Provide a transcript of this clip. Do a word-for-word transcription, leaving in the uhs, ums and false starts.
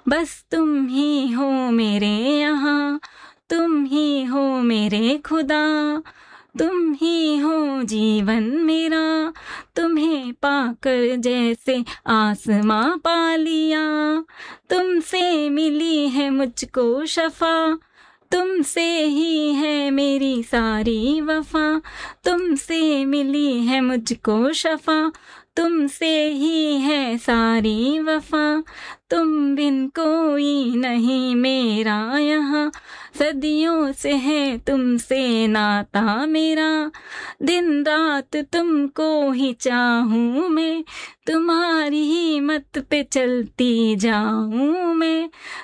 बस तुम ही हो मेरे यहाँ, तुम ही हो मेरे खुदा, तुम ही हो जीवन मेरा, तुम्हें पाकर जैसे आसमां पा लिया। तुमसे मिली है मुझको शफा, तुमसे ही है मेरी सारी वफा, तुमसे मिली है मुझको शफा, तुमसे ही है सारी वफा। तुम बिन कोई नहीं मेरा यहाँ, सदियों से है तुमसे नाता मेरा। दिन रात तुमको ही चाहूँ मैं, तुम्हारी ही मत पे चलती जाऊँ मैं।